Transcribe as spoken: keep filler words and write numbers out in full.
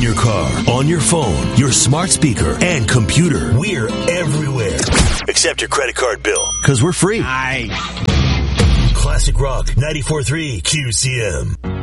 your car, on your phone, your smart speaker, and computer. We're everywhere. Except your credit card bill, because we're free. Nice. Classic Rock ninety-four point three Q C M.